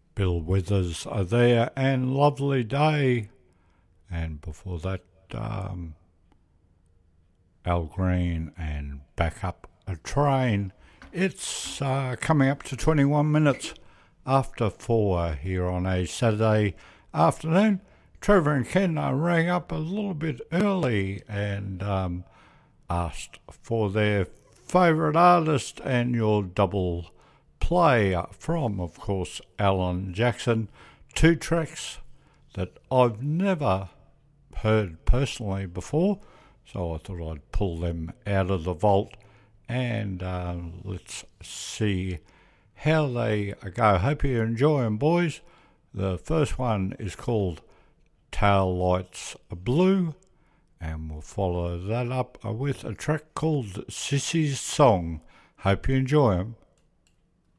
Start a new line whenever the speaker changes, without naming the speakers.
Bill Withers are there, and Lovely Day. And before that, Al Green and Back Up a Train. It's coming up to 21 minutes after 4 here on a Saturday afternoon. Trevor and Ken rang up a little bit early and asked for their favourite artist and your double play from, of course, Alan Jackson. 2 tracks that I've never heard personally before, so I thought I'd pull them out of the vault and let's see how they go. Hope you enjoy them, boys. The first one is called Tail Lights Blue, and we'll follow that up with a track called Sissy's Song. Hope you enjoy them.